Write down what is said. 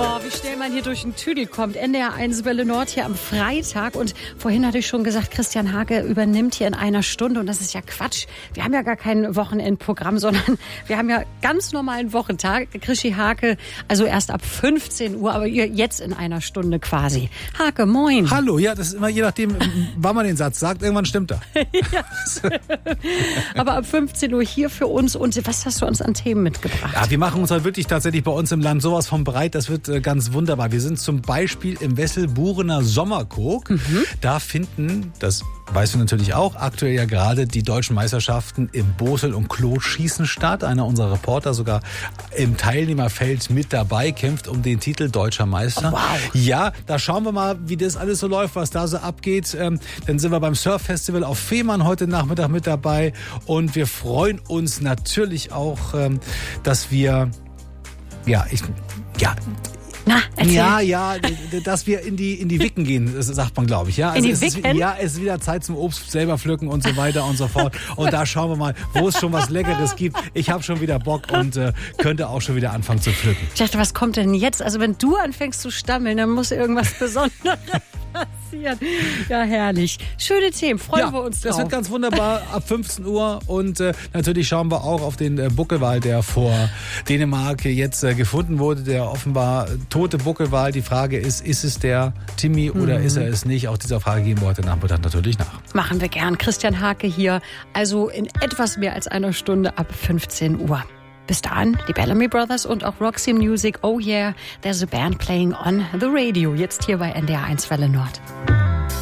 Wie schnell man hier durch den Tüdel kommt. NDR1 Welle Nord hier am Freitag. Und vorhin hatte ich schon gesagt, Christian Hake übernimmt hier in einer Stunde. Und das ist ja Quatsch. Wir haben ja gar kein Wochenendprogramm, sondern wir haben ja ganz normalen Wochentag. Krischi Hake, also erst ab 15 Uhr, aber jetzt in einer Stunde quasi. Hake, moin. Hallo, ja, das ist immer je nachdem, wann man den Satz sagt. Irgendwann stimmt er. Ja. Aber ab 15 Uhr hier für uns. Und was hast du uns an Themen mitgebracht? Ja, wir machen uns heute wirklich tatsächlich bei uns im Land sowas von breit. Das wird ganz wunderbar. Wir sind zum Beispiel im Wesselburener Sommerkog. Da finden, das weißt du natürlich auch, aktuell ja gerade die deutschen Meisterschaften im Bosel- und Klotschießen statt. Einer unserer Reporter sogar im Teilnehmerfeld mit dabei, kämpft um den Titel Deutscher Meister. Oh, wow. Ja, da schauen wir mal, wie das alles so läuft, was da so abgeht. Dann sind wir beim Surf-Festival auf Fehmarn heute Nachmittag mit dabei. Und wir freuen uns natürlich auch, dass wir Na, erzähl. Ja, dass wir in die Wicken gehen, das sagt man, glaube ich. Ja, in die also Wicken? es ist wieder Zeit zum Obst selber pflücken und so weiter und so fort. Und da schauen wir mal, wo es schon was Leckeres gibt. Ich habe schon wieder Bock und könnte auch schon wieder anfangen zu pflücken. Ich dachte, was kommt denn jetzt? Also wenn du anfängst zu stammeln, dann muss irgendwas Besonderes passieren. Ja, herrlich. Schöne Themen, freuen wir uns drauf. Das wird ganz wunderbar ab 15 Uhr. Und natürlich schauen wir auch auf den Buckelwal, der vor Dänemark jetzt gefunden wurde. Der offenbar tote Buckelwal. Die Frage ist es der Timmy oder ist er es nicht? Auch dieser Frage gehen wir heute Nachmittag natürlich nach. Machen wir gern. Christian Hake hier, also in etwas mehr als einer Stunde ab 15 Uhr. Bis dahin, die Bellamy Brothers und auch Roxy Music. Oh yeah, there's a band playing on the radio. Jetzt hier bei NDR1 Welle Nord.